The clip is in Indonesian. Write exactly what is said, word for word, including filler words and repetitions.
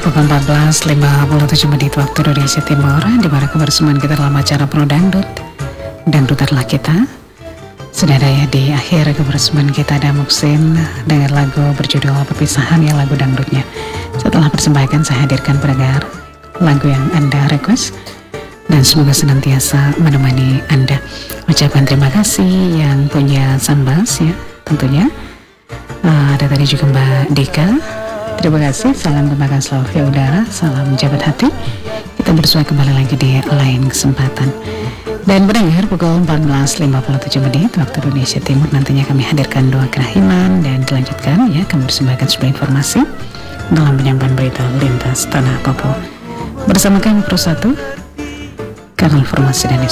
pukul empat belas lima puluh tujuh menit waktu Indonesia Timur, di mana kebersamaan kita dalam acara Pro Dangdut. Dangdut adalah kita. Sudah ada ya di akhir kebersamaan kita ada Muksin dengan lagu berjudul Perpisahan, ya lagu dangdutnya. Setelah persembahkan saya hadirkan pendengar lagu yang Anda request, dan semoga senantiasa menemani Anda. Ucapkan terima kasih yang punya Sambas ya tentunya. Uh, ada tadi juga Mbak Dika. Terima kasih, salam kembangkan selalu via udara, salam jabat hati. Kita bersua kembali lagi di lain kesempatan. Dan pendengar pukul empat belas lima puluh tujuh menit waktu Indonesia Timur nantinya kami hadirkan doa kerahiman dan dilanjutkan ya kami persembahkan sebuah informasi dalam penyampaian berita lintas tanah Papua. Bersama kami Pro satu, Kanal Informasi dan